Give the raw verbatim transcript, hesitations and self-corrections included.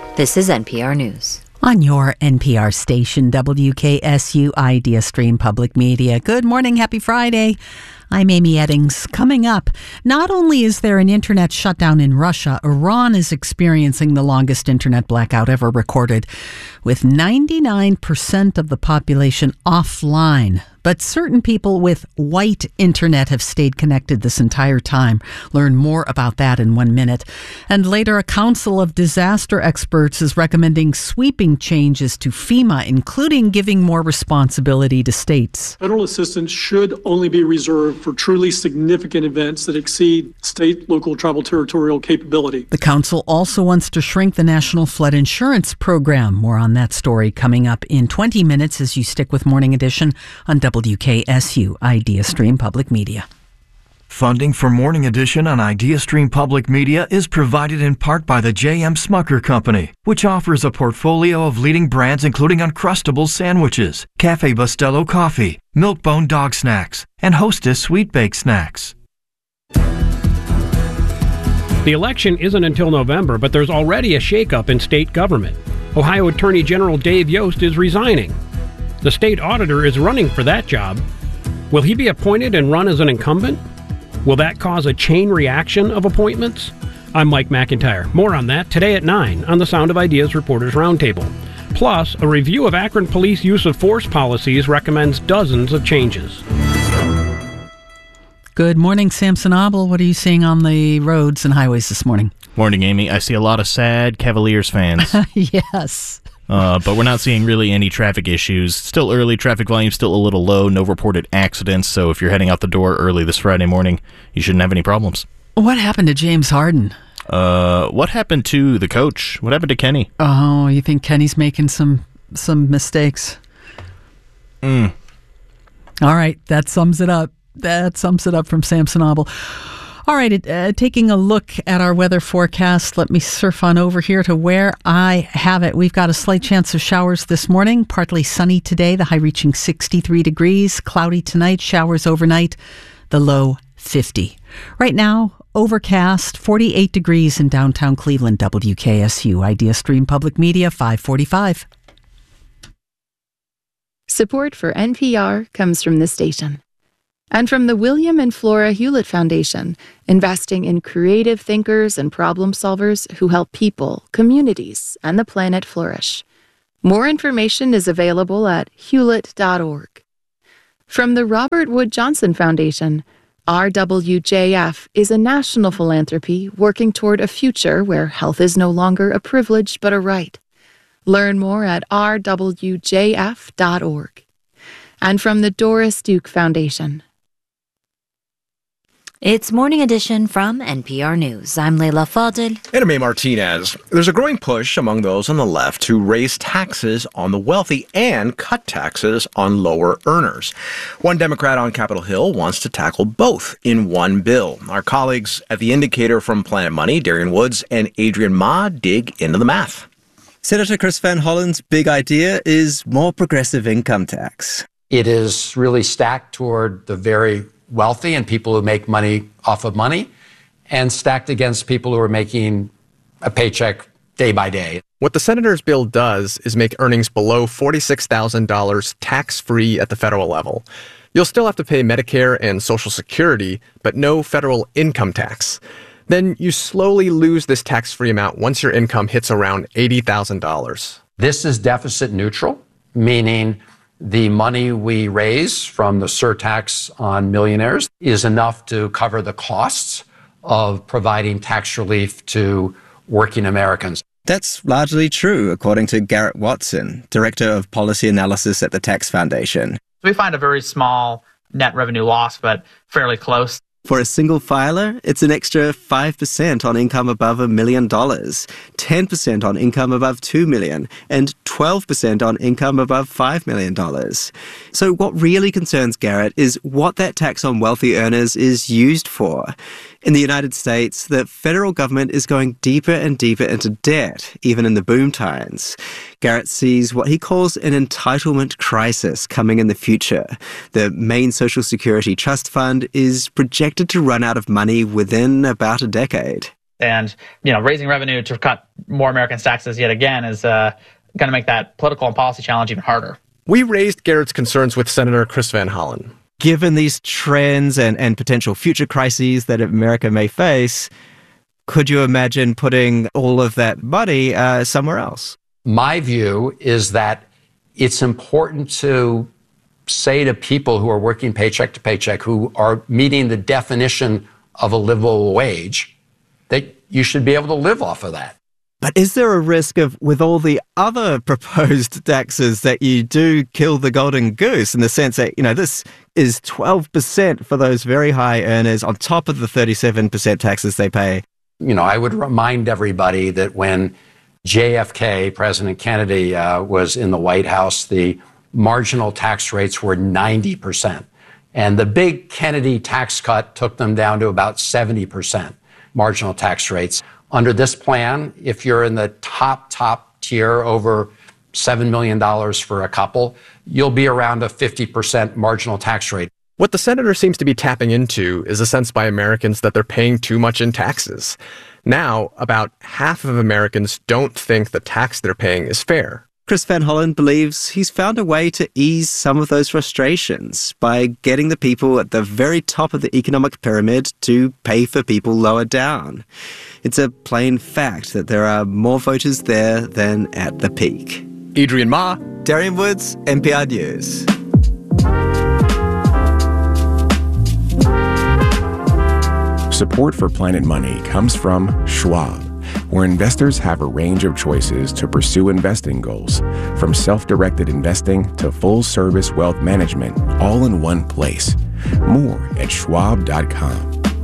This is N P R News. On your N P R station, W K S U Idea Stream Public Media. Good morning, happy Friday. I'm Amy Eddings. Coming up, not only is there an internet shutdown in Russia, Iran is experiencing the longest internet blackout ever recorded, with ninety-nine percent of the population offline. But certain people with white internet have stayed connected this entire time. Learn more about that in one minute. And later, a council of disaster experts is recommending sweeping changes to FEMA, including giving more responsibility to states. Federal assistance should only be reserved for truly significant events that exceed state, local, tribal, territorial capability. The council also wants to shrink the National Flood Insurance Program. More on that story coming up in twenty minutes as you stick with Morning Edition on W K S U Idea Stream Public Media. Funding for Morning Edition on Idea Stream Public Media is provided in part by the J M. Smucker Company, which offers a portfolio of leading brands including Uncrustables sandwiches, Cafe Bustelo coffee, Milk-Bone dog snacks, and Hostess sweet baked snacks. The election isn't until November, but there's already a shakeup in state government. Ohio Attorney General Dave Yost is resigning. The state auditor is running for that job. Will he be appointed and run as an incumbent? Will that cause a chain reaction of appointments? I'm Mike McIntyre. More on that today at nine on the Sound of Ideas Reporters Roundtable. Plus, a review of Akron Police use of force policies recommends dozens of changes. Good morning, Samson Abel. What are you seeing on the roads and highways this morning? Morning, Amy. I see a lot of sad Cavaliers fans. Yes. Uh, but we're not seeing really any traffic issues. Still early, traffic volume still a little low, no reported accidents, so if you're heading out the door early this Friday morning, you shouldn't have any problems. What happened to James Harden? Uh, what happened to the coach? What happened to Kenny? Oh, you think Kenny's making some some mistakes? Mm. All right, that sums it up. That sums it up from Samson Abel. All right, uh, taking a look at our weather forecast, let me surf on over here to where I have it. We've got a slight chance of showers this morning, partly sunny today, the high reaching sixty-three degrees, cloudy tonight, showers overnight, the low fifty. Right now, overcast, forty-eight degrees in downtown Cleveland, W K S U, Idea Stream Public Media, five forty-five. Support for N P R comes from this station. And from the William and Flora Hewlett Foundation, investing in creative thinkers and problem solvers who help people, communities, and the planet flourish. More information is available at hewlett dot org. From the Robert Wood Johnson Foundation, R W J F is a national philanthropy working toward a future where health is no longer a privilege but a right. Learn more at r w j f dot org. And from the Doris Duke Foundation. It's Morning Edition from N P R News. I'm Leila Fadel. And I'm A. Martinez. There's a growing push among those on the left to raise taxes on the wealthy and cut taxes on lower earners. One Democrat on Capitol Hill wants to tackle both in one bill. Our colleagues at The Indicator from Planet Money, Darian Woods and Adrian Ma, dig into the math. Senator Chris Van Hollen's big idea is more progressive income tax. It is really stacked toward the very wealthy and people who make money off of money, and stacked against people who are making a paycheck day by day. What the senator's bill does is make earnings below forty-six thousand dollars tax-free at the federal level. You'll still have to pay Medicare and Social Security, but no federal income tax. Then you slowly lose this tax-free amount once your income hits around eighty thousand dollars. This is deficit neutral, meaning the money we raise from the surtax on millionaires is enough to cover the costs of providing tax relief to working Americans. That's largely true, according to Garrett Watson, Director of Policy Analysis at the Tax Foundation. We find a very small net revenue loss, but fairly close. For a single filer, it's an extra five percent on income above a million dollars, ten percent on income above two million dollars, and twelve percent on income above five million dollars. So what really concerns Garrett is what that tax on wealthy earners is used for. In the United States, the federal government is going deeper and deeper into debt, even in the boom times. Garrett sees what he calls an entitlement crisis coming in the future. The main Social Security Trust Fund is projected to run out of money within about a decade. And, you know, raising revenue to cut more Americans' taxes yet again is uh, going to make that political and policy challenge even harder. We raised Garrett's concerns with Senator Chris Van Hollen. Given these trends and, and potential future crises that America may face, could you imagine putting all of that money uh, somewhere else? My view is that it's important to say to people who are working paycheck to paycheck, who are meeting the definition of a livable wage, that you should be able to live off of that. But is there a risk of, with all the other proposed taxes, that you do kill the golden goose in the sense that, you know, this is twelve percent for those very high earners on top of the thirty-seven percent taxes they pay? You know, I would remind everybody that when J F K, President Kennedy, uh, was in the White House, the marginal tax rates were ninety percent. And the big Kennedy tax cut took them down to about seventy percent marginal tax rates. Under this plan, if you're in the top, top tier over seven million dollars for a couple, you'll be around a fifty percent marginal tax rate. What the senator seems to be tapping into is a sense by Americans that they're paying too much in taxes. Now, about half of Americans don't think the tax they're paying is fair. Chris Van Hollen believes he's found a way to ease some of those frustrations by getting the people at the very top of the economic pyramid to pay for people lower down. It's a plain fact that there are more voters there than at the peak. Adrian Ma, Darian Woods, N P R News. Support for Planet Money comes from Schwab, where investors have a range of choices to pursue investing goals, from self-directed investing to full-service wealth management, all in one place. More at schwab dot com.